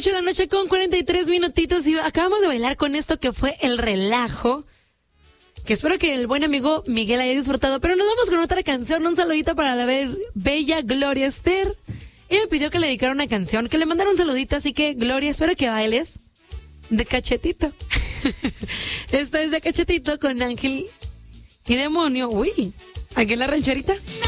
8 de la noche con 43 minutitos y acabamos de bailar con esto que fue El Relajo, que espero que el buen amigo Miguel haya disfrutado, pero nos vamos con otra canción. Un saludito para la bella Gloria Esther. Ella me pidió que le dedicara una canción, que le mandara un saludito, así que Gloria, espero que bailes de cachetito. Esta es de cachetito con Ángel y Demonio. Uy, aquí en la rancherita.